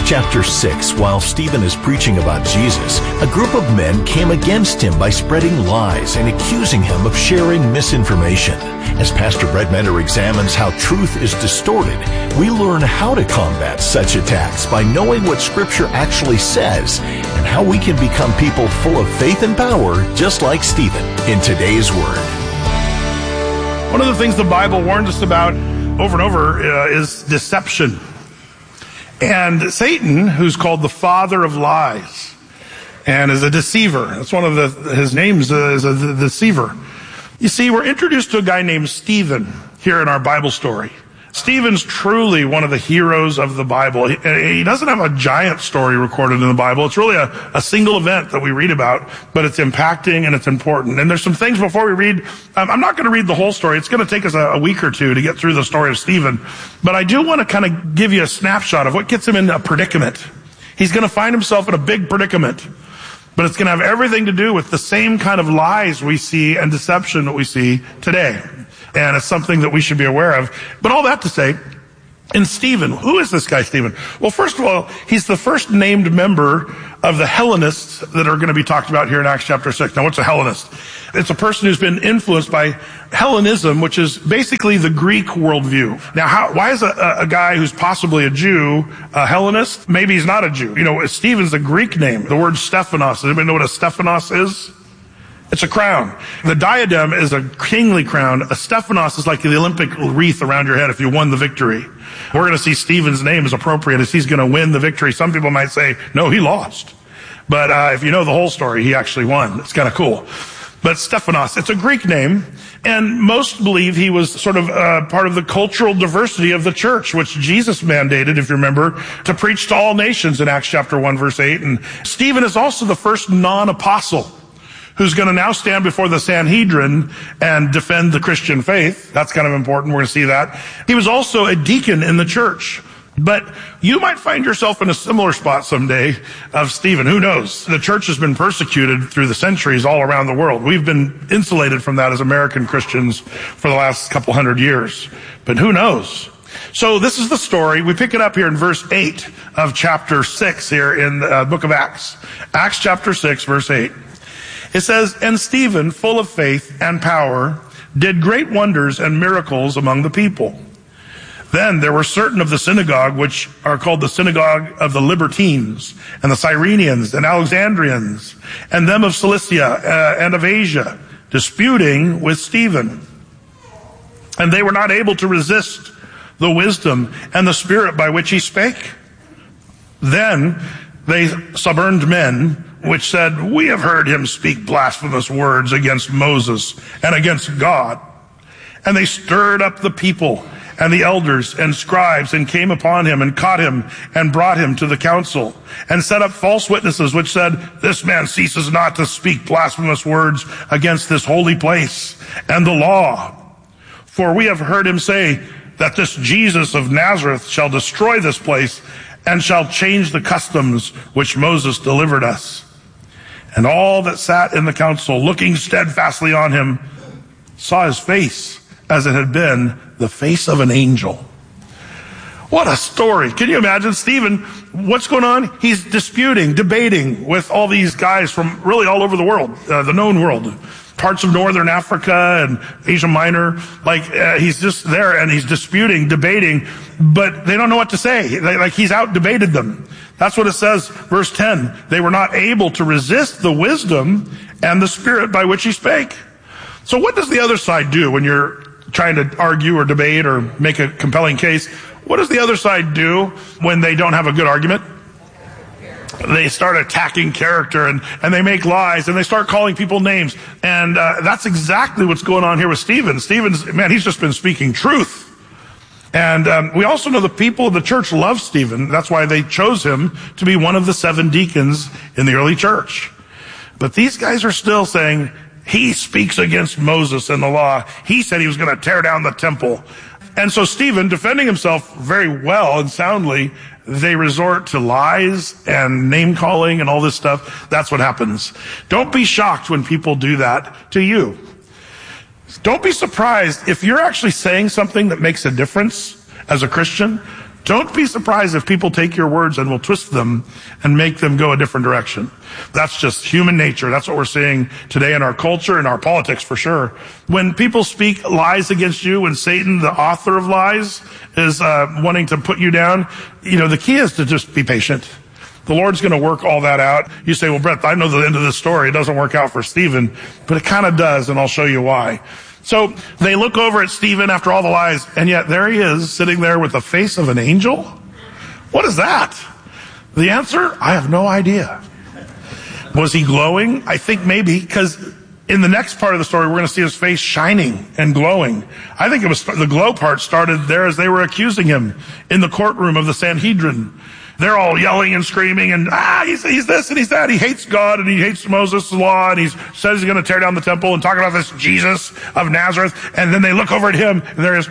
chapter 6, while Stephen is preaching about Jesus, a group of men came against him by spreading lies and accusing him of sharing misinformation. As Pastor Brett Mentor examines how truth is distorted, we learn how to combat such attacks by knowing what Scripture actually says and how we can become people full of faith and power, just like Stephen in today's Word. One of the things the Bible warns us about over and over is deception. And Satan, who's called the father of lies and is a deceiver. That's one of his names is a deceiver. You see, we're introduced to a guy named Stephen here in our Bible story. Stephen's truly one of the heroes of the Bible. He doesn't have a giant story recorded in the Bible. It's really a single event that we read about, but it's impacting and it's important. And there's some things before we read. I'm not going to read the whole story. It's going to take us a week or two to get through the story of Stephen. But I do want to kind of give you a snapshot of what gets him in a predicament. He's going to find himself in a big predicament. But it's going to have everything to do with the same kind of lies we see and deception that we see today. And it's something that we should be aware of. But all that to say, in Stephen, who is this guy Stephen? Well, first of all, he's the first named member of the Hellenists that are going to be talked about here in Acts chapter 6. Now, what's a Hellenist? It's a person who's been influenced by Hellenism, which is basically the Greek worldview. Now, why is a guy who's possibly a Jew a Hellenist? Maybe he's not a Jew. You know, Stephen's a Greek name. The word Stephanos. Does anybody know what a Stephanos is? It's a crown. The diadem is a kingly crown. A Stephanos is like the Olympic wreath around your head if you won the victory. We're going to see Stephen's name as appropriate as he's going to win the victory. Some people might say, no, he lost. But if you know the whole story, he actually won. It's kind of cool. But Stephanos, it's a Greek name, and most believe he was sort of part of the cultural diversity of the church, which Jesus mandated, if you remember, to preach to all nations in Acts chapter 1, verse 8. And Stephen is also the first non-apostle who's going to now stand before the Sanhedrin and defend the Christian faith. That's kind of important. We're going to see that. He was also a deacon in the church. But you might find yourself in a similar spot someday of Stephen. Who knows? The church has been persecuted through the centuries all around the world. We've been insulated from that as American Christians for the last couple hundred years. But who knows? So this is the story. We pick it up here in verse 8 of chapter 6 here in the book of Acts. Acts chapter 6, verse 8. It says, "And Stephen, full of faith and power, did great wonders and miracles among the people. Then there were certain of the synagogue, which are called the synagogue of the Libertines, and the Cyrenians, and Alexandrians, and them of Cilicia and of Asia, disputing with Stephen. And they were not able to resist the wisdom and the spirit by which he spake. Then they suborned men, which said, We have heard him speak blasphemous words against Moses and against God. And they stirred up the people and the elders and scribes, and came upon him and caught him and brought him to the council, and set up false witnesses, which said, This man ceases not to speak blasphemous words against this holy place and the law. For we have heard him say that this Jesus of Nazareth shall destroy this place and shall change the customs which Moses delivered us. And all that sat in the council, looking steadfastly on him, saw his face as it had been the face of an angel." What a story. Can you imagine? Stephen, what's going on? He's disputing, debating with all these guys from really all over the world, the known world, parts of northern Africa and Asia Minor. He's just there and he's disputing, debating, but they don't know what to say. He's out debated them. That's what it says, verse 10. They were not able to resist the wisdom and the spirit by which he spake. So what does the other side do when you're trying to argue or debate or make a compelling case? What does the other side do when they don't have a good argument? They start attacking character and they make lies and they start calling people names. And that's exactly what's going on here with Stephen. Stephen's, man, he's just been speaking truth. And we also know the people of the church love Stephen. That's why they chose him to be one of the 7 deacons in the early church. But these guys are still saying, he speaks against Moses and the law. He said he was going to tear down the temple. And so Stephen, defending himself very well and soundly, they resort to lies and name calling and all this stuff. That's what happens. Don't be shocked when people do that to you. Don't be surprised if you're actually saying something that makes a difference as a Christian. Don't be surprised if people take your words and will twist them and make them go a different direction. That's just human nature. That's what we're seeing today in our culture and our politics for sure. When people speak lies against you, when Satan, the author of lies, is wanting to put you down, the key is to just be patient. The Lord's going to work all that out. You say, well, Brett, I know the end of this story. It doesn't work out for Stephen, but it kind of does, and I'll show you why. So they look over at Stephen after all the lies, and yet there he is sitting there with the face of an angel. What is that? The answer? I have no idea. Was he glowing? I think maybe, because in the next part of the story, we're going to see his face shining and glowing. I think it was the glow part started there as they were accusing him in the courtroom of the Sanhedrin. They're all yelling and screaming and, he's this and he's that. He hates God and he hates Moses' law and he says he's going to tear down the temple and talk about this Jesus of Nazareth. And then they look over at him and there he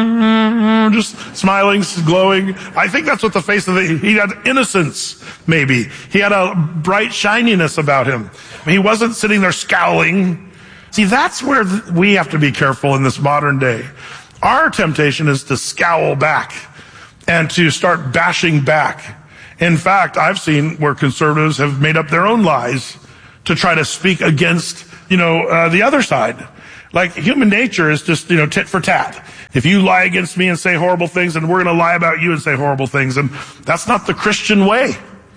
is, just smiling, glowing. I think that's what the face of he had innocence, maybe. He had a bright shininess about him. He wasn't sitting there scowling. See, that's where we have to be careful in this modern day. Our temptation is to scowl back and to start bashing back. In fact, I've seen where conservatives have made up their own lies to try to speak against, the other side. Like human nature is just, tit for tat. If you lie against me and say horrible things, then we're going to lie about you and say horrible things. And that's not the Christian way.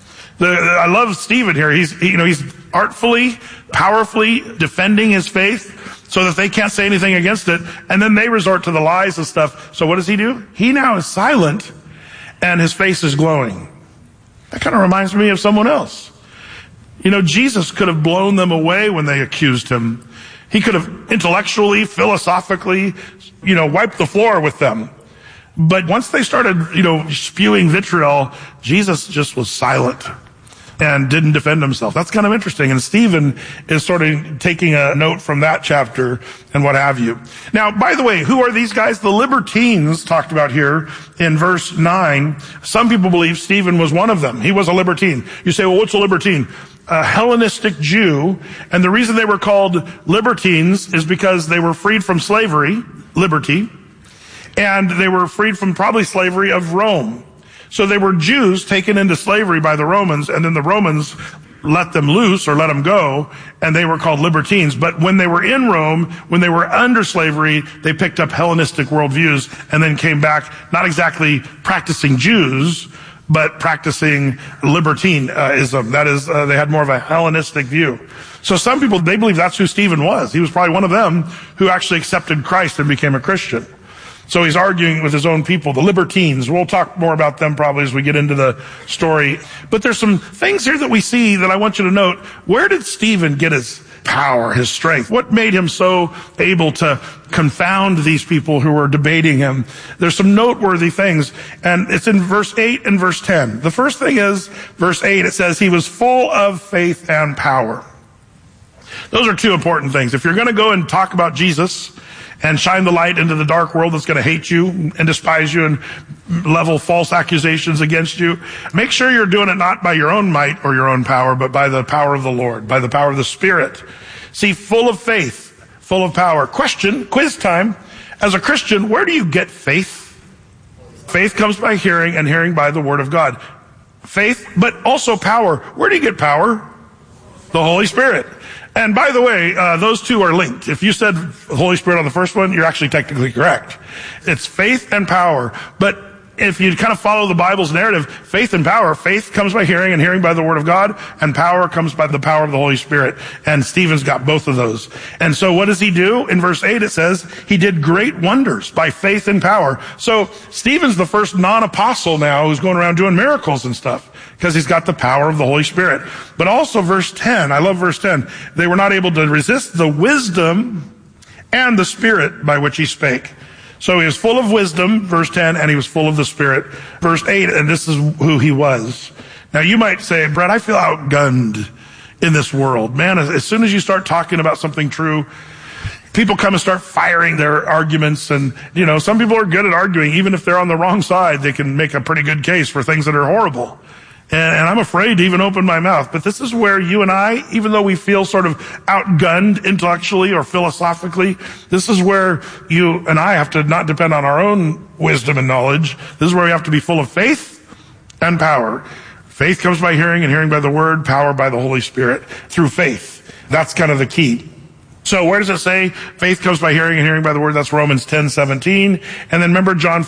I love Stephen here. He's artfully, powerfully defending his faith so that they can't say anything against it. And then they resort to the lies and stuff. So what does he do? He now is silent and his face is glowing. That kind of reminds me of someone else. Jesus could have blown them away when they accused him. He could have intellectually, philosophically, wiped the floor with them. But once they started, spewing vitriol, Jesus just was silent and didn't defend himself. That's kind of interesting. And Stephen is sort of taking a note from that chapter and what have you. Now, by the way, who are these guys? The libertines talked about here in verse 9. Some people believe Stephen was one of them. He was a libertine. You say, well, what's a libertine? A Hellenistic Jew. And the reason they were called libertines is because they were freed from slavery, liberty, and they were freed from probably slavery of Rome. So they were Jews taken into slavery by the Romans, and then the Romans let them loose or let them go, and they were called libertines. But when they were in Rome, when they were under slavery, they picked up Hellenistic worldviews and then came back, not exactly practicing Jews, but practicing libertinism. That is, they had more of a Hellenistic view. So some people, they believe that's who Stephen was. He was probably one of them who actually accepted Christ and became a Christian. So he's arguing with his own people, the libertines. We'll talk more about them probably as we get into the story. But there's some things here that we see that I want you to note. Where did Stephen get his power, his strength? What made him so able to confound these people who were debating him? There's some noteworthy things, and it's in verse 8 and verse 10. The first thing is, verse 8, it says, he was full of faith and power. Those are two important things. If you're going to go and talk about Jesus and shine the light into the dark world that's going to hate you and despise you and level false accusations against you, make sure you're doing it not by your own might or your own power, but by the power of the Lord, by the power of the Spirit. See, full of faith, full of power. Question, quiz time. As a Christian, where do you get faith? Faith comes by hearing, and hearing by the Word of God. Faith, but also power. Where do you get power? The Holy Spirit. And by the way, those two are linked. If you said Holy Spirit on the first one, you're actually technically correct. It's faith and power. But if you kind of follow the Bible's narrative, faith and power, faith comes by hearing and hearing by the Word of God, and power comes by the power of the Holy Spirit. And Stephen's got both of those. And so what does he do? In verse 8 it says, he did great wonders by faith and power. So Stephen's the first non-apostle now who's going around doing miracles and stuff, because he's got the power of the Holy Spirit. But also verse 10, I love verse 10. They were not able to resist the wisdom and the Spirit by which he spake. So he was full of wisdom, verse 10, and he was full of the Spirit. Verse 8, and this is who he was. Now you might say, Brett, I feel outgunned in this world. Man, as soon as you start talking about something true, people come and start firing their arguments. And, some people are good at arguing. Even if they're on the wrong side, they can make a pretty good case for things that are horrible. And I'm afraid to even open my mouth. But this is where you and I, even though we feel sort of outgunned intellectually or philosophically, this is where you and I have to not depend on our own wisdom and knowledge. This is where we have to be full of faith and power. Faith comes by hearing, and hearing by the word, power by the Holy Spirit through faith. That's kind of the key. So where does it say faith comes by hearing and hearing by the word? That's Romans 10:17. And then remember John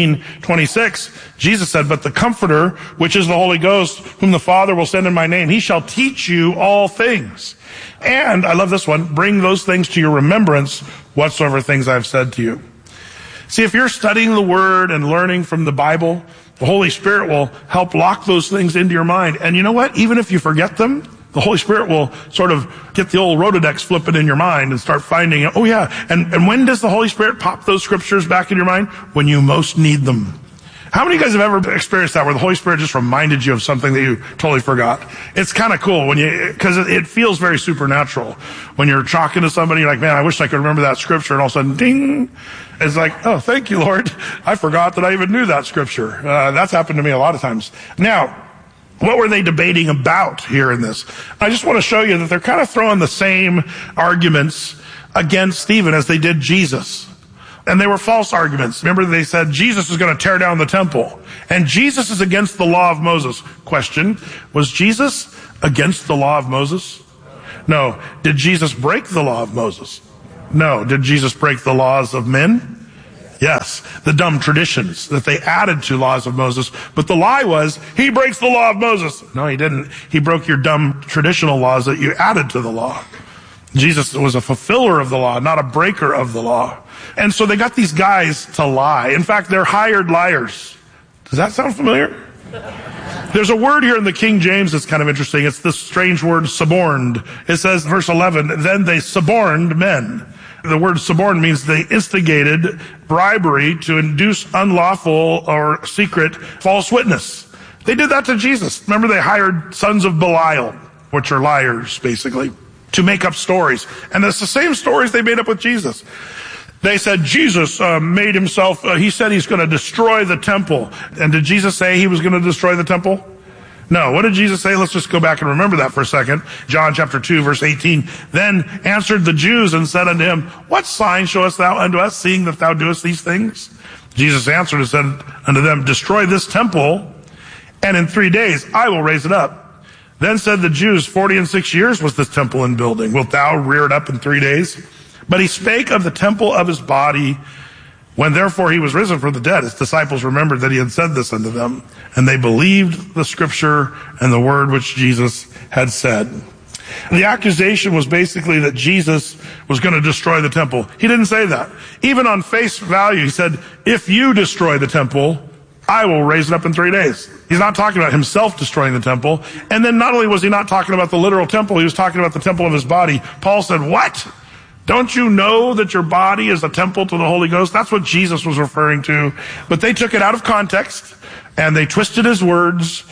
14:26. Jesus said, but the Comforter, which is the Holy Ghost, whom the Father will send in my name, he shall teach you all things. And I love this one, bring those things to your remembrance, whatsoever things I've said to you. See, if you're studying the word and learning from the Bible, the Holy Spirit will help lock those things into your mind. And you know what? Even if you forget them, the Holy Spirit will sort of get the old Rolodex flipping in your mind and start finding, oh yeah. And when does the Holy Spirit pop those scriptures back in your mind? When you most need them. How many of you guys have ever experienced that where the Holy Spirit just reminded you of something that you totally forgot? It's kind of cool because it feels very supernatural. When you're talking to somebody, you're like, man, I wish I could remember that scripture. And all of a sudden, ding. It's like, oh, thank you, Lord. I forgot that I even knew that scripture. That's happened to me a lot of times. Now, what were they debating about here in this? I just want to show you that they're kind of throwing the same arguments against Stephen as they did Jesus. And they were false arguments. Remember, they said Jesus is going to tear down the temple. And Jesus is against the law of Moses. Question, was Jesus against the law of Moses? No. Did Jesus break the law of Moses? No. Did Jesus break the laws of men? Yes, the dumb traditions that they added to laws of Moses. But the lie was, he breaks the law of Moses. No, he didn't. He broke your dumb traditional laws that you added to the law. Jesus was a fulfiller of the law, not a breaker of the law. And so they got these guys to lie. In fact, they're hired liars. Does that sound familiar? There's a word here in the King James that's kind of interesting. It's this strange word, suborned. It says, verse 11, then they suborned men. The word suborn means they instigated bribery to induce unlawful or secret false witness. They did that to Jesus. Remember, they hired sons of Belial, which are liars, basically, to make up stories. And it's the same stories they made up with Jesus. They said Jesus made himself, he said he's going to destroy the temple. And did Jesus say he was going to destroy the temple? No. What did Jesus say? Let's just go back and remember that for a second. John chapter 2, verse 18. Then answered the Jews and said unto him, what sign showest thou unto us, seeing that thou doest these things? Jesus answered and said unto them, destroy this temple, and in 3 days I will raise it up. Then said the Jews, 46 years was this temple in building. Wilt thou rear it up in 3 days? But he spake of the temple of his body. When therefore he was risen from the dead, his disciples remembered that he had said this unto them, and they believed the scripture and the word which Jesus had said. The accusation was basically that Jesus was going to destroy the temple. He didn't say that. Even on face value, he said, if you destroy the temple, I will raise it up in 3 days. He's not talking about himself destroying the temple. And then not only was he not talking about the literal temple, he was talking about the temple of his body. Paul said, what? Don't you know that your body is a temple to the Holy Ghost? That's what Jesus was referring to. But they took it out of context, and they twisted his words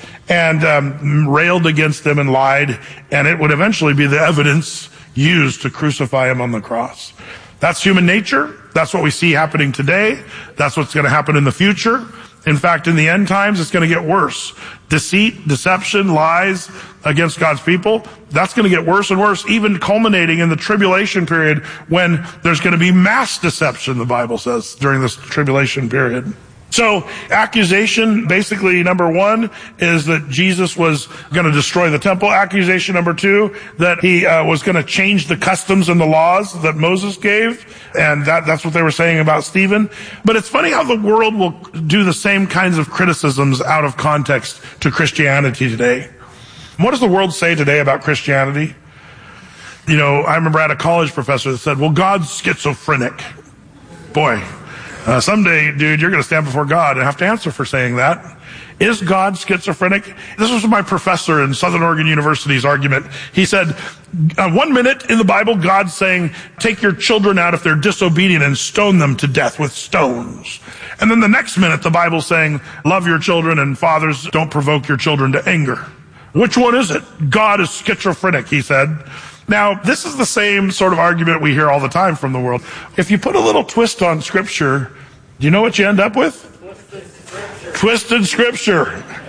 and railed against him and lied, and it would eventually be the evidence used to crucify him on the cross. That's human nature. That's what we see happening today. That's what's going to happen in the future. In fact, in the end times, it's going to get worse. Deceit, deception, lies against God's people, that's going to get worse and worse, even culminating in the tribulation period when there's going to be mass deception, the Bible says, during this tribulation period. So, accusation, basically, number one, is that Jesus was going to destroy the temple. Accusation number two, that he was going to change the customs and the laws that Moses gave. And that's what they were saying about Stephen. But it's funny how the world will do the same kinds of criticisms out of context to Christianity today. What does the world say today about Christianity? You know, I remember I had a college professor that said, well, God's schizophrenic. Boy. Someday, dude, you're going to stand before God and have to answer for saying that. Is God schizophrenic? This was my professor in Southern Oregon University's argument. He said, 1 minute in the Bible, God's saying, take your children out if they're disobedient and stone them to death with stones. And then the next minute, the Bible's saying, love your children, and fathers, don't provoke your children to anger. Which one is it? God is schizophrenic, he said. Now, this is the same sort of argument we hear all the time from the world. If you put a little twist on Scripture, do you know what you end up with? Twisted Scripture.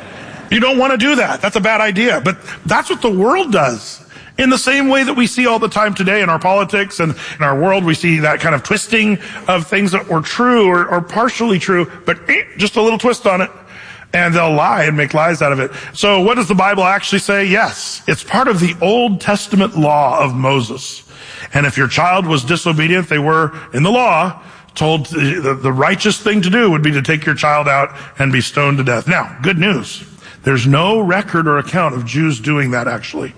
You don't want to do that. That's a bad idea. But that's what the world does. In the same way that we see all the time today in our politics and in our world, we see that kind of twisting of things that were true or partially true, but just a little twist on it. And they'll lie and make lies out of it. So what does the Bible actually say? Yes, it's part of the Old Testament law of Moses. And if your child was disobedient, they were, in the law, told the righteous thing to do would be to take your child out and be stoned to death. Now, good news. There's no record or account of Jews doing that, actually.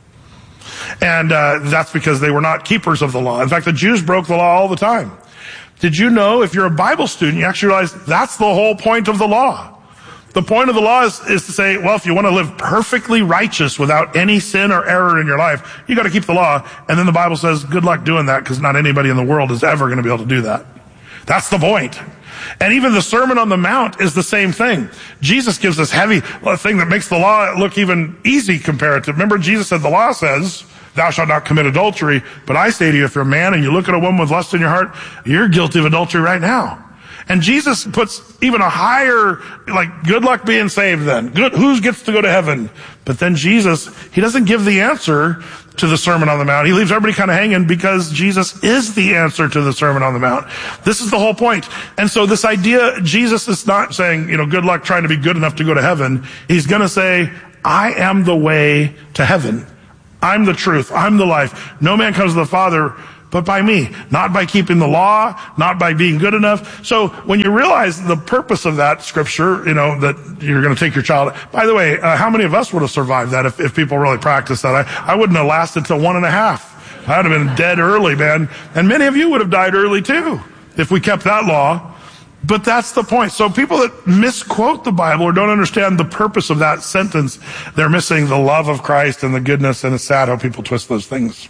And that's because they were not keepers of the law. In fact, the Jews broke the law all the time. Did you know, if you're a Bible student, you actually realize that's the whole point of the law. The point of the law is to say, well, if you want to live perfectly righteous without any sin or error in your life, you got to keep the law. And then the Bible says, good luck doing that, because not anybody in the world is ever going to be able to do that. That's the point. And even the Sermon on the Mount is the same thing. Jesus gives this heavy thing that makes the law look even easy comparative. Remember, Jesus said the law says, thou shalt not commit adultery. But I say to you, if you're a man and you look at a woman with lust in your heart, you're guilty of adultery right now. And Jesus puts even a higher, good luck being saved then. Who gets to go to heaven? But then Jesus, he doesn't give the answer to the Sermon on the Mount. He leaves everybody kind of hanging because Jesus is the answer to the Sermon on the Mount. This is the whole point. And so this idea, Jesus is not saying, good luck trying to be good enough to go to heaven. He's going to say, I am the way to heaven. I'm the truth. I'm the life. No man comes to the Father but by me, not by keeping the law, not by being good enough. So when you realize the purpose of that scripture, that you're going to take your child. By the way, how many of us would have survived that if people really practiced that? I wouldn't have lasted till 1.5. I would have been dead early, man. And many of you would have died early too, if we kept that law. But that's the point. So people that misquote the Bible or don't understand the purpose of that sentence, they're missing the love of Christ and the goodness, and it's sad how people twist those things.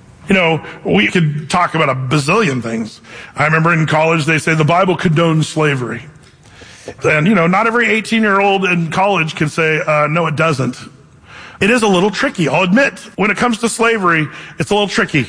We could talk about a bazillion things. I remember in college they say the Bible condones slavery. And, not every 18-year-old in college can say, no, it doesn't. It is a little tricky, I'll admit. When it comes to slavery, it's a little tricky.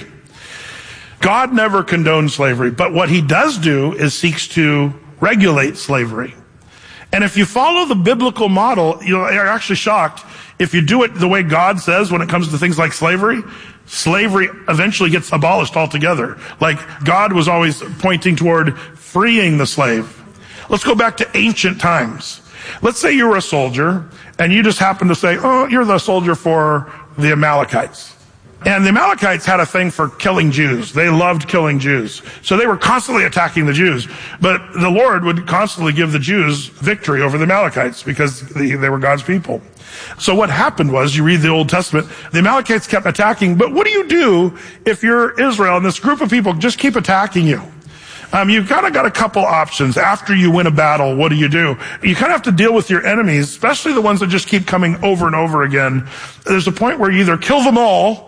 God never condoned slavery, but what he does do is seeks to regulate slavery. And if you follow the biblical model, you're actually shocked. If you do it the way God says when it comes to things like slavery eventually gets abolished altogether. Like God was always pointing toward freeing the slave. Let's go back to ancient times. Let's say you were a soldier and you just happen to say, oh, you're the soldier for the Amalekites. And the Amalekites had a thing for killing Jews. They loved killing Jews. So they were constantly attacking the Jews. But the Lord would constantly give the Jews victory over the Amalekites because they were God's people. So what happened was, you read the Old Testament, the Amalekites kept attacking. But what do you do if you're Israel and this group of people just keep attacking you? You've kind of got a couple options. After you win a battle, what do? You kind of have to deal with your enemies, especially the ones that just keep coming over and over again. There's a point where you either kill them all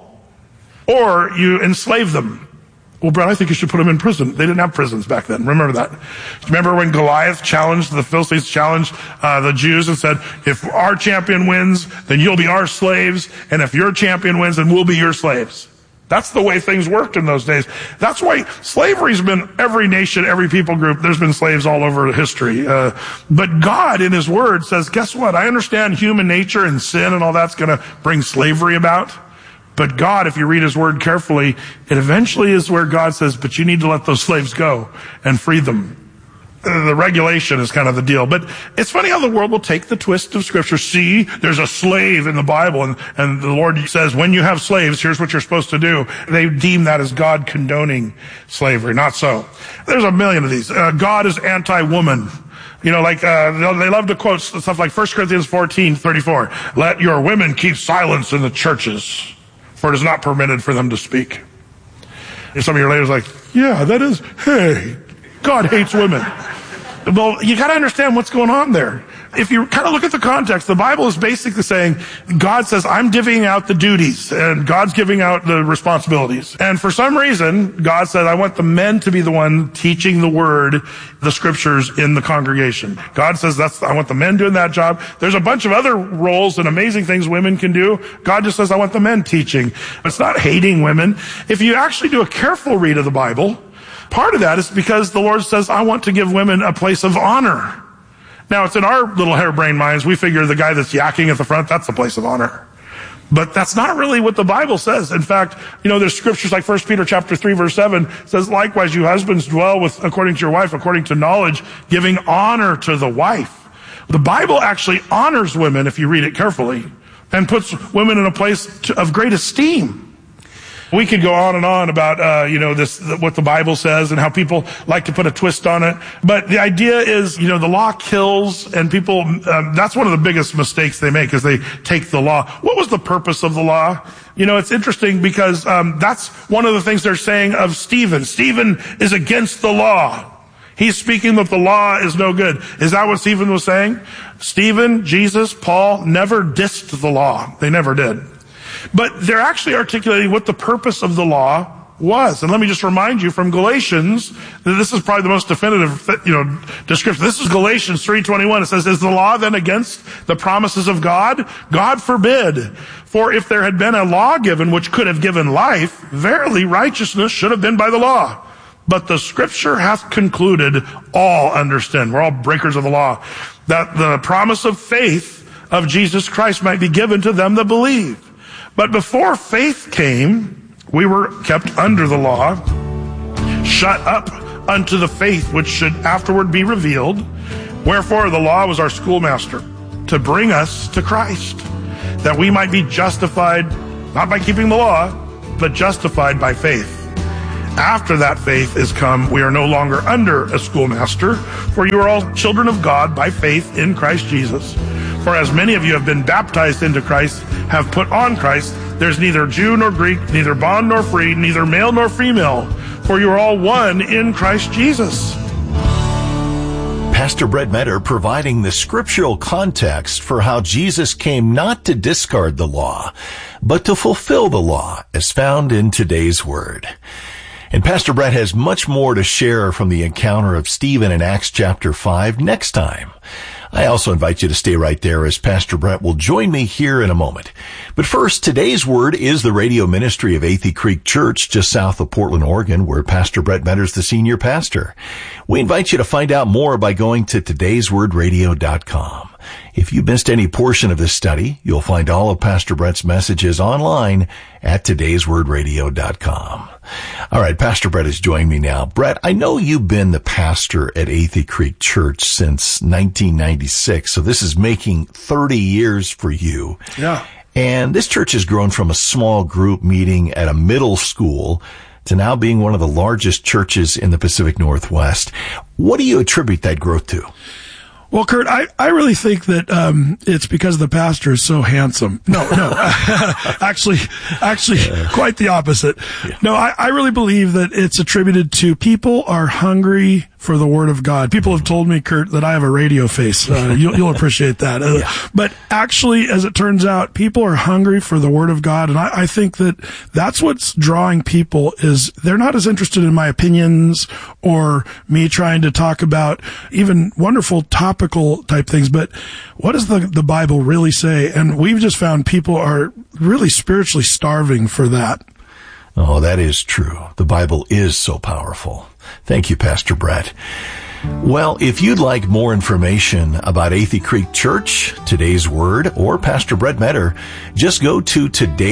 or you enslave them. Well, Brad, I think you should put them in prison. They didn't have prisons back then. Remember that. Remember when Goliath challenged, the Philistines challenged the Jews and said, if our champion wins, then you'll be our slaves. And if your champion wins, then we'll be your slaves. That's the way things worked in those days. That's why slavery's been every nation, every people group. There's been slaves all over history. But God in his word says, guess what? I understand human nature and sin and all that's going to bring slavery about. But God, if you read his word carefully, it eventually is where God says, but you need to let those slaves go and free them. The regulation is kind of the deal. But it's funny how the world will take the twist of scripture. See, there's a slave in the Bible, and the Lord says, when you have slaves, here's what you're supposed to do. They deem that as God condoning slavery. Not so. There's a million of these. God is anti-woman. They love to quote stuff like 1 Corinthians 14:34. Let your women keep silence in the churches, for it is not permitted for them to speak. And some of your ladies are like, yeah, that is, hey, God hates women. Well, you got to understand what's going on there. If you kind of look at the context, the Bible is basically saying, God says, I'm divvying out the duties, and God's giving out the responsibilities. And for some reason, God said, I want the men to be the one teaching the word, the scriptures in the congregation. God says, I want the men doing that job. There's a bunch of other roles and amazing things women can do. God just says, I want the men teaching. It's not hating women. If you actually do a careful read of the Bible, part of that is because the Lord says, I want to give women a place of honor. Now, it's in our little harebrained minds. We figure the guy that's yakking at the front, that's the place of honor. But that's not really what the Bible says. In fact, there's scriptures like 1 Peter chapter 3, verse 7 says, likewise, you husbands dwell according to your wife, according to knowledge, giving honor to the wife. The Bible actually honors women, if you read it carefully, and puts women in a place of great esteem. We could go on and on about, what the Bible says and how people like to put a twist on it. But the idea is, the law kills, and people, that's one of the biggest mistakes they make, is they take the law. What was the purpose of the law? It's interesting because, that's one of the things they're saying of Stephen. Stephen is against the law. He's speaking that the law is no good. Is that what Stephen was saying? Stephen, Jesus, Paul never dissed the law. They never did. But they're actually articulating what the purpose of the law was. And let me just remind you from Galatians, that this is probably the most definitive, description. This is Galatians 3:21. It says, is the law then against the promises of God? God forbid. For if there had been a law given which could have given life, verily righteousness should have been by the law. But the scripture hath concluded, all understand, we're all breakers of the law, that the promise of faith of Jesus Christ might be given to them that believe. But before faith came, we were kept under the law, shut up unto the faith which should afterward be revealed. Wherefore the law was our schoolmaster, to bring us to Christ, that we might be justified, not by keeping the law, but justified by faith. After that faith is come, we are no longer under a schoolmaster, for you are all children of God by faith in Christ Jesus. For as many of you have been baptized into Christ, have put on Christ, there's neither Jew nor Greek, neither bond nor free, neither male nor female, for you are all one in Christ Jesus. Pastor Brett Metter providing the scriptural context for how Jesus came not to discard the law, but to fulfill the law as found in today's word. And Pastor Brett has much more to share from the encounter of Stephen in Acts chapter 5 next time. I also invite you to stay right there as Pastor Brett will join me here in a moment. But first, today's word is the radio ministry of Athey Creek Church just south of Portland, Oregon, where Pastor Brett Metter is the senior pastor. We invite you to find out more by going to todayswordradio.com. If you missed any portion of this study, you'll find all of Pastor Brett's messages online at todayswordradio.com. All right, Pastor Brett has joined me now. Brett, I know you've been the pastor at Athey Creek Church since 1996, so this is making 30 years for you. Yeah. And this church has grown from a small group meeting at a middle school to now being one of the largest churches in the Pacific Northwest. What do you attribute that growth to? Well, Kurt, I really think that it's because the pastor is so handsome. No. actually, quite the opposite. Yeah. No, I really believe that it's attributed to people are hungry for the Word of God. People have told me, Kurt, that I have a radio face. You'll appreciate that. Yeah. But actually, as it turns out, people are hungry for the Word of God. And I think that that's what's drawing people is they're not as interested in my opinions or me trying to talk about even wonderful topical type things. But what does the Bible really say? And we've just found people are really spiritually starving for that. Oh, that is true. The Bible is so powerful. Thank you, Pastor Brett. Well, if you'd like more information about Athey Creek Church, Today's Word, or Pastor Brett Metter, just go to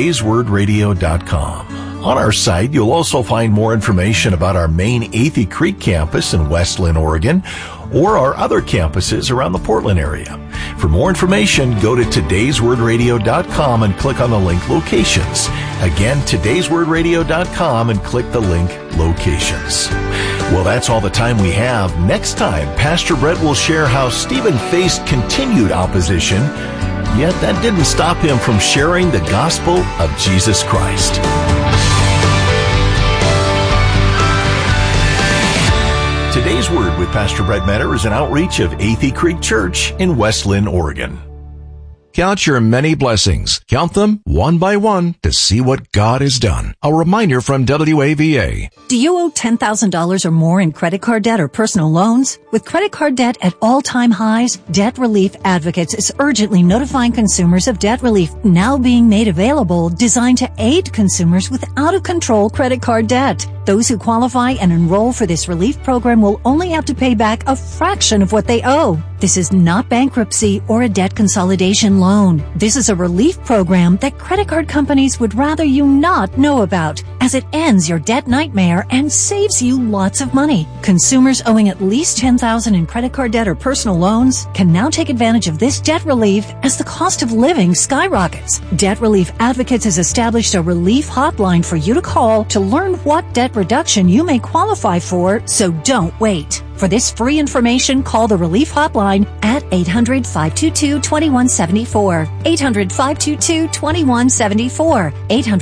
todayswordradio.com. On our site, you'll also find more information about our main Athey Creek campus in West Linn, Oregon, or our other campuses around the Portland area. For more information, go to todayswordradio.com and click on the link Locations. Again, todayswordradio.com and click the link Locations. Well, that's all the time we have. Next time, Pastor Brett will share how Stephen faced continued opposition, yet that didn't stop him from sharing the gospel of Jesus Christ. Today's Word with Pastor Brett Metter is an outreach of Athey Creek Church in West Linn, Oregon. Count your many blessings. Count them one by one to see what God has done. A reminder from WAVA. Do you owe $10,000 or more in credit card debt or personal loans? With credit card debt at all-time highs, Debt Relief Advocates is urgently notifying consumers of debt relief now being made available designed to aid consumers with out-of-control credit card debt. Those who qualify and enroll for this relief program will only have to pay back a fraction of what they owe. This is not bankruptcy or a debt consolidation loan. This is a relief program that credit card companies would rather you not know about, as it ends your debt nightmare and saves you lots of money. Consumers owing at least $10,000 in credit card debt or personal loans can now take advantage of this debt relief as the cost of living skyrockets. Debt Relief Advocates has established a relief hotline for you to call to learn what debt reduction you may qualify for, so don't wait. For this free information, call the Relief Hotline at 800-522-2174. 800-522-2174.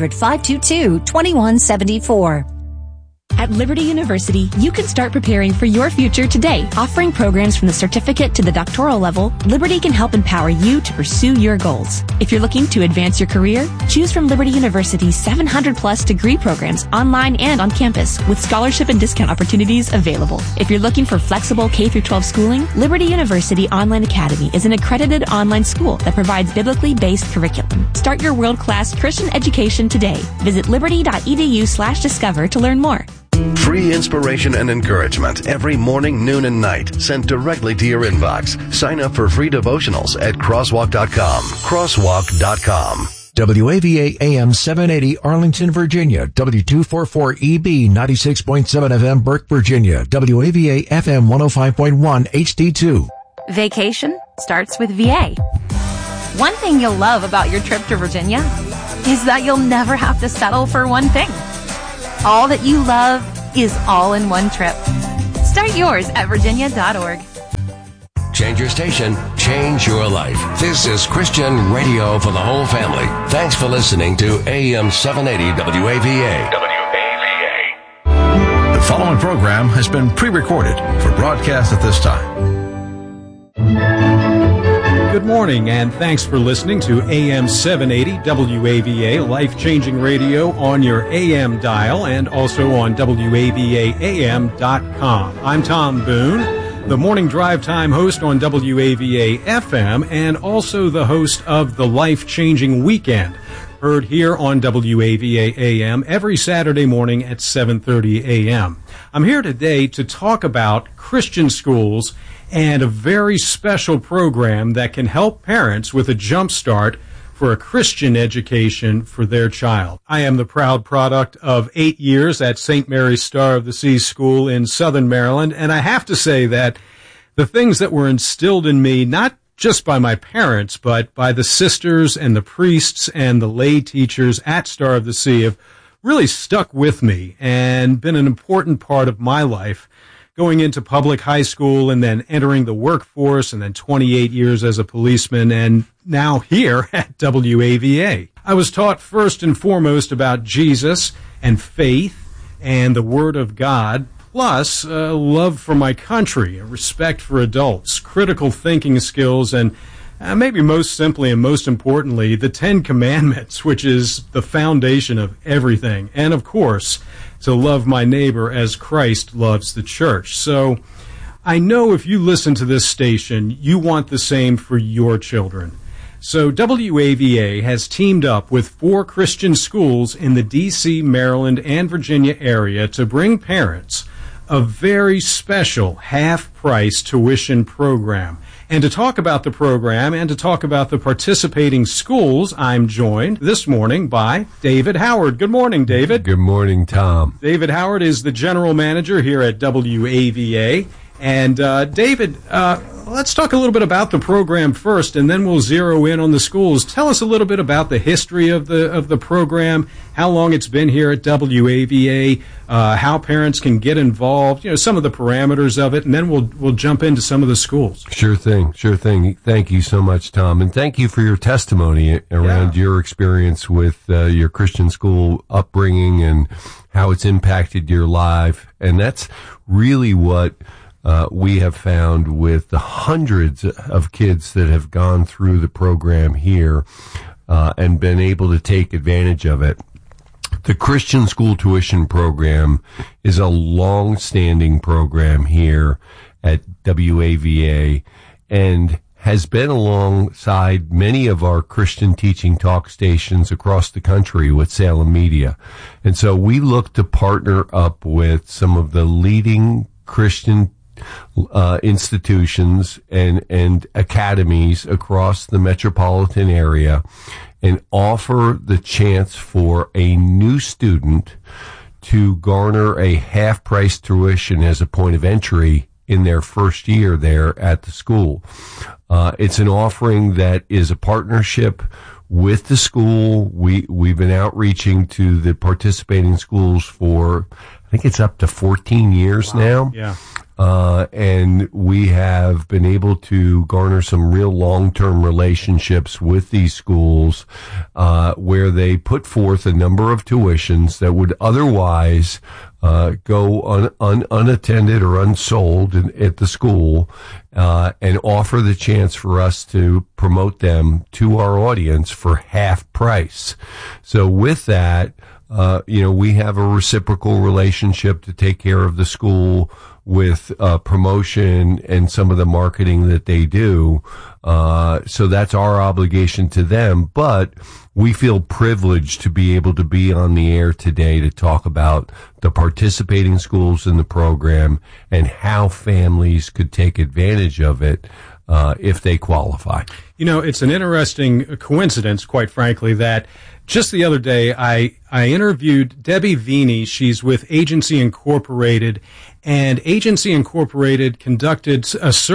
800-522-2174. At Liberty University, you can start preparing for your future today. Offering programs from the certificate to the doctoral level, Liberty can help empower you to pursue your goals. If you're looking to advance your career, choose from Liberty University's 700-plus degree programs online and on campus, with scholarship and discount opportunities available. If you're looking for flexible K-12 schooling, Liberty University Online Academy is an accredited online school that provides biblically based curriculum. Start your world-class Christian education today. Visit liberty.edu/discover to learn more. Free inspiration and encouragement every morning, noon, and night, sent directly to your inbox. Sign up for free devotionals at crosswalk.com. Crosswalk.com. WAVA AM 780 Arlington, Virginia. W244EB 96.7 FM Burke, Virginia. WAVA FM 105.1 HD2. Vacation starts with VA. One thing you'll love about your trip to Virginia is that you'll never have to settle for one thing. All that you love is all in one trip. Start yours at virginia.org. Change your station, change your life. This is Christian radio for the whole family. Thanks for listening to AM 780 WAVA. The following program has been pre-recorded for broadcast at this time. Good morning, and thanks for listening to AM 780 WAVA, life-changing radio on your AM dial and also on WAVAAM.com. I'm Tom Boone, the morning drive time host on WAVA FM and also the host of the Life-Changing Weekend, heard here on WAVA AM every Saturday morning at 7:30 a.m. I'm here today to talk about Christian schools and a very special program that can help parents with a jump start for a Christian education for their child. I am the proud product of 8 years at St. Mary's Star of the Sea School in Southern Maryland, and I have to say that the things that were instilled in me, not just by my parents, but by the sisters and the priests and the lay teachers at Star of the Sea, have really stuck with me and been an important part of my life, going into public high school and then entering the workforce and then 28 years as a policeman and now here at WAVA. I was taught first and foremost about Jesus and faith and the Word of God, plus love for my country, a respect for adults, critical thinking skills, and maybe most simply and most importantly, the 10 Commandments, which is the foundation of everything. And of course, to love my neighbor as Christ loves the church. So I know if you listen to this station, you want the same for your children. So WAVA has teamed up with 4 Christian schools in the D.C., Maryland, and Virginia area to bring parents a very special half-price tuition program. And to talk about the program and to talk about the participating schools, I'm joined this morning by David Howard. Good morning, David. Good morning, Tom. David Howard is the general manager here at WAVA. And David, let's talk a little bit about the program first, and then we'll zero in on the schools. Tell us a little bit about the history of the program, how long it's been here at WAVA, how parents can get involved, some of the parameters of it, and then we'll jump into some of the schools. Sure thing. Thank you so much, Tom, and thank you for your testimony around your experience with your Christian school upbringing and how it's impacted your life. And that's really what we have found with the hundreds of kids that have gone through the program here and been able to take advantage of it. The Christian School Tuition Program is a long-standing program here at WAVA and has been alongside many of our Christian teaching talk stations across the country with Salem Media. And so we look to partner up with some of the leading Christian institutions and academies across the metropolitan area and offer the chance for a new student to garner a half-price tuition as a point of entry in their first year there at the school. It's an offering that is a partnership with the school. We've been outreaching to the participating schools for, I think it's up to 14 years now. Yeah. And we have been able to garner some real long-term relationships with these schools, where they put forth a number of tuitions that would otherwise go unattended or unsold at the school, and offer the chance for us to promote them to our audience for half price. So with that, we have a reciprocal relationship to take care of the school with promotion and some of the marketing that they do. So that's our obligation to them. But we feel privileged to be able to be on the air today to talk about the participating schools in the program and how families could take advantage of it if they qualify. It's an interesting coincidence, quite frankly, that just the other day I interviewed Debbie Veeney. She's with Agency Incorporated, and Agency Incorporated conducted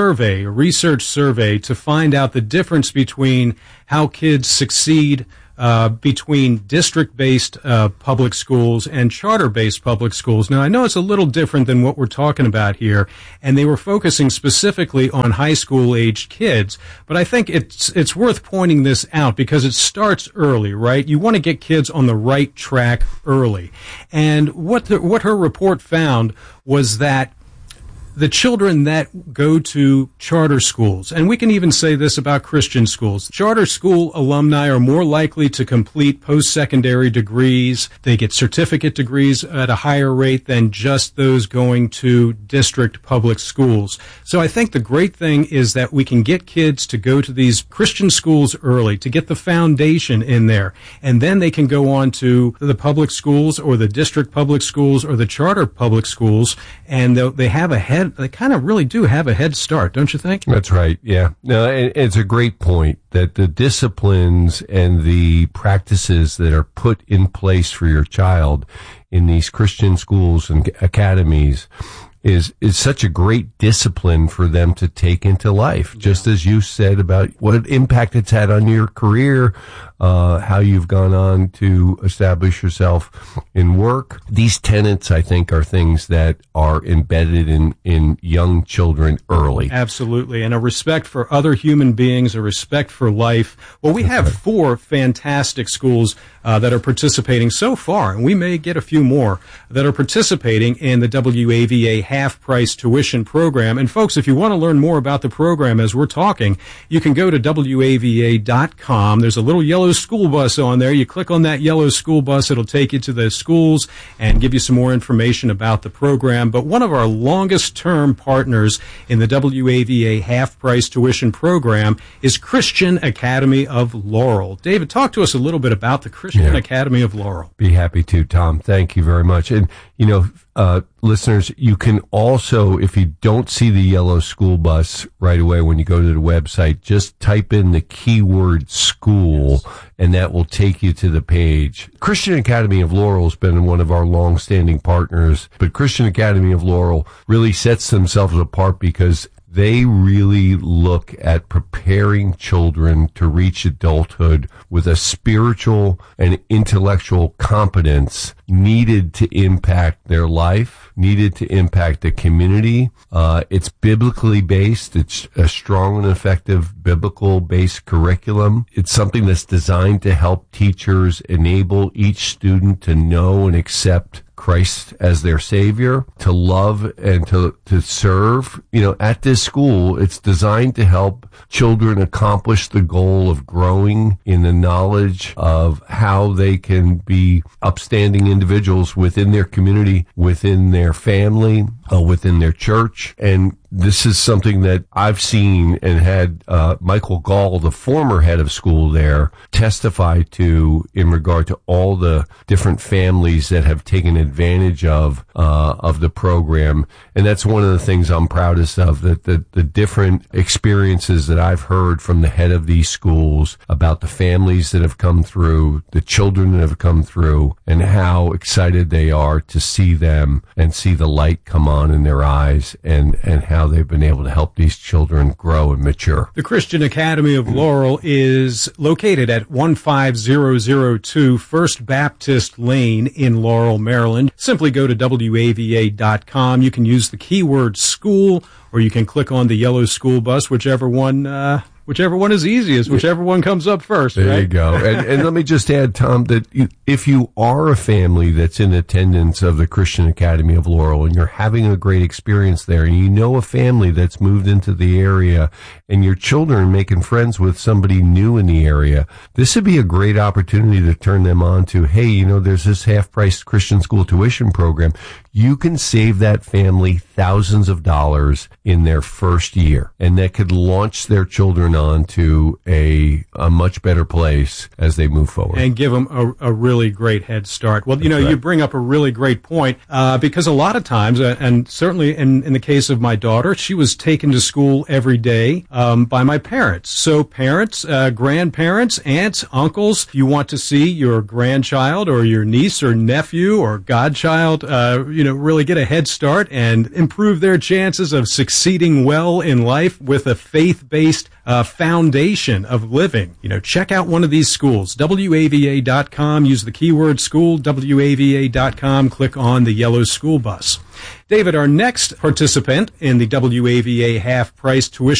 a research survey to find out the difference between how kids succeed between district-based public schools and charter-based public schools. Now, I know it's a little different than what we're talking about here, and they were focusing specifically on high school-aged kids, but I think it's worth pointing this out because it starts early, right? You want to get kids on the right track early. And what her report found was that the children that go to charter schools, and we can even say this about Christian schools, charter school alumni are more likely to complete post-secondary degrees. They get certificate degrees at a higher rate than just those going to district public schools. So I think the great thing is that we can get kids to go to these Christian schools early, to get the foundation in there, and then they can go on to the public schools or the district public schools or the charter public schools, and they have they kind of really do have a head start, don't you think? That's right, yeah. No, it's a great point that the disciplines and the practices that are put in place for your child in these Christian schools and academies is such a great discipline for them to take into life. Just as you said about what impact it's had on your career, how you've gone on to establish yourself in work. These tenets, I think, are things that are embedded in young children early. Absolutely. And a respect for other human beings, a respect for life. Well, we have 4 fantastic schools that are participating so far, and we may get a few more that are participating in the WAVA half-price tuition program. And folks, if you want to learn more about the program as we're talking, you can go to WAVA.com. There's a little yellow school bus on there. You click on that yellow school bus, it'll take you to the schools and give you some more information about the program. But one of our longest-term partners in the WAVA half-price tuition program is Christian Academy of Laurel. David, talk to us a little bit about the Christian Academy of Laurel. Be happy to, Tom. Thank you very much. And, listeners, you can also, if you don't see the yellow school bus right away when you go to the website, just type in the keyword school, and that will take you to the page. Christian Academy of Laurel has been one of our long-standing partners, but Christian Academy of Laurel really sets themselves apart because they really look at preparing children to reach adulthood with a spiritual and intellectual competence needed to impact their life, needed to impact the community. It's biblically based. It's a strong and effective biblical-based curriculum. It's something that's designed to help teachers enable each student to know and accept Christ as their Savior, to love and to serve. At this school, it's designed to help children accomplish the goal of growing in the knowledge of how they can be upstanding individuals within their community, within their family, within their church, and this is something that I've seen and had Michael Gall, the former head of school there, testify to in regard to all the different families that have taken advantage of the program. And that's one of the things I'm proudest of, that the different experiences that I've heard from the head of these schools about the families that have come through, the children that have come through, and how excited they are to see them and see the light come on in their eyes, and how they've been able to help these children grow and mature. The Christian Academy of Laurel is located at 15002 First Baptist Lane in Laurel, Maryland. Simply go to WAVA.com. You can use the keyword school, or you can click on the yellow school bus, whichever one is easiest, whichever one comes up first. There right? you go. And let me just add, Tom, that if you are a family that's in attendance of the Christian Academy of Laurel and you're having a great experience there, and you know a family that's moved into the area and your children are making friends with somebody new in the area, this would be a great opportunity to turn them on to, hey, there's this half-price Christian school tuition program. You can save that family thousands of dollars in their first year, and that could launch their children on to a much better place as they move forward. And give them a really great head start. Well, you bring up a really great point, because a lot of times, and certainly in the case of my daughter, she was taken to school every day by my parents. So parents, grandparents, aunts, uncles, if you want to see your grandchild or your niece or nephew or godchild, really get a head start and improve their chances of succeeding well in life with a faith-based foundation of living. Check out one of these schools, WAVA.com, use the keyword school, WAVA.com, click on the yellow school bus. David, our next participant in the WAVA half-price tuition